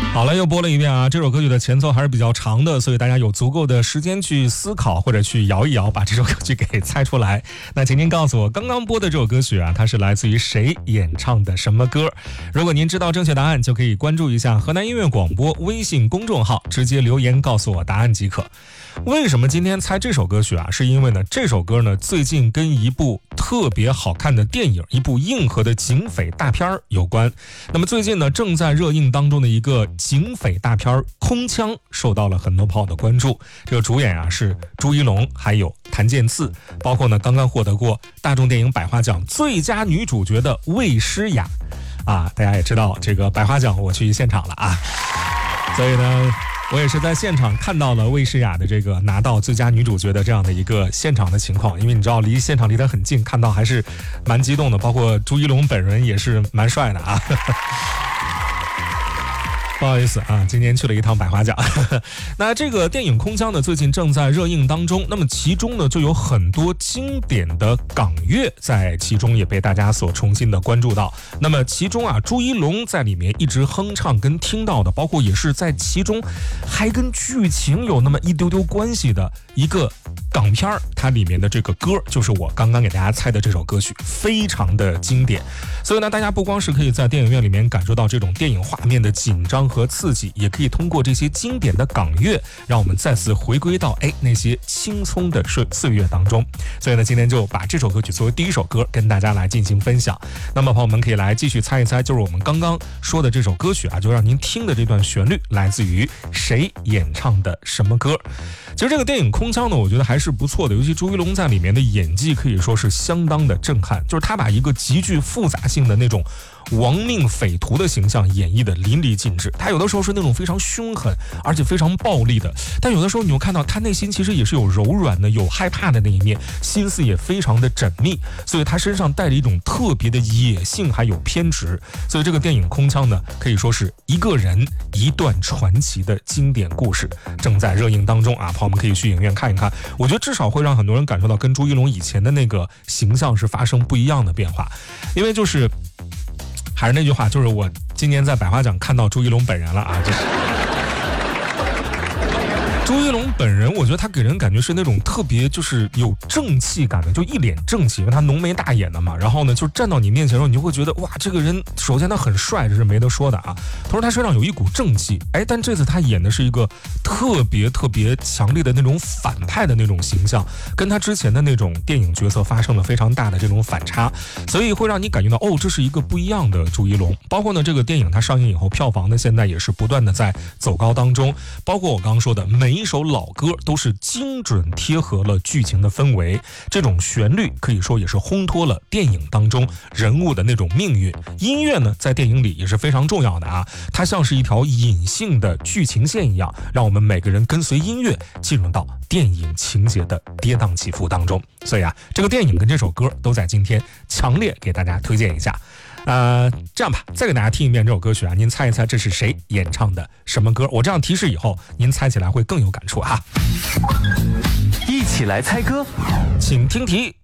好了，又播了一遍啊！这首歌曲的前奏还是比较长的，所以大家有足够的时间去思考或者去摇一摇，把这首歌曲给猜出来。那请您告诉我，刚刚播的这首歌曲啊，它是来自于谁演唱的什么歌？如果您知道正确答案，就可以关注一下河南音乐广播微信公众号，直接留言告诉我答案即可。为什么今天猜这首歌曲啊？是因为呢，这首歌呢最近跟一部特别好看的电影，一部硬核的警匪大片有关。那么最近呢，正在热映当中的一个警匪大片《空枪》受到了很多朋友的关注。这个主演啊是朱一龙，还有谭健次，包括呢刚刚获得过大众电影百花奖最佳女主角的魏诗雅啊，大家也知道这个百花奖我去现场了啊，所以呢。我也是在现场看到了魏诗雅的这个拿到最佳女主角的这样的一个现场的情况，因为你知道离现场离得很近，看到还是蛮激动的，包括朱一龙本人也是蛮帅的啊。不好意思啊，今天去了一趟百花奖。那这个电影《空枪》呢，最近正在热映当中。那么其中呢，就有很多经典的港乐在其中也被大家所重新的关注到。那么其中啊，朱一龙在里面一直哼唱跟听到的，包括也是在其中还跟剧情有那么一丢丢关系的一个港片，它里面的这个歌就是我刚刚给大家猜的这首歌曲，非常的经典。所以呢，大家不光是可以在电影院里面感受到这种电影画面的紧张和刺激，也可以通过这些经典的港乐，让我们再次回归到那些青葱的岁月当中。所以呢，今天就把这首歌曲作为第一首歌跟大家来进行分享。那么朋友们可以来继续猜一猜，就是我们刚刚说的这首歌曲啊，就让您听的这段旋律来自于谁演唱的什么歌？其实这个电影《空枪》呢，我觉得还是不错的，尤其朱一龙在里面的演技可以说是相当的震撼，就是他把一个极具复杂性的那种亡命匪徒的形象演绎的淋漓尽致。他有的时候是那种非常凶狠而且非常暴力的，但有的时候你又看到他内心其实也是有柔软的，有害怕的那一面，心思也非常的缜密，所以他身上带着一种特别的野性还有偏执。所以这个电影《空枪》呢，可以说是一个人一段传奇的经典故事，正在热映当中啊，朋友们可以去影院看一看。我觉得至少会让很多人感受到跟朱一龙以前的那个形象是发生不一样的变化，因为就是还是那句话，就是我今年在百花奖看到朱一龙本人了啊，就是朱一龙本人，我觉得他给人感觉是那种特别就是有正气感的，就一脸正气，因为他浓眉大眼的嘛。然后呢，就站到你面前的时候，你就会觉得哇，这个人首先他很帅，这是没得说的啊。同时他身上有一股正气，但这次他演的是一个特别强烈的那种反派的那种形象，跟他之前的那种电影角色发生了非常大的这种反差，所以会让你感觉到这是一个不一样的朱一龙。包括呢，这个电影它上映以后，票房呢现在也是不断的在走高当中。包括我刚刚说的每一首老歌都是精准贴合了剧情的氛围，这种旋律可以说也是烘托了电影当中人物的那种命运。音乐呢，在电影里也是非常重要的啊，它像是一条隐性的剧情线一样，让我们每个人跟随音乐进入到电影情节的跌宕起伏当中。所以啊，这个电影跟这首歌都在今天强烈给大家推荐一下。这样吧，再给大家听一遍这首歌曲啊，您猜一猜这是谁演唱的什么歌？我这样提示以后，您猜起来会更有感触哈。 一起来猜歌， 请听题。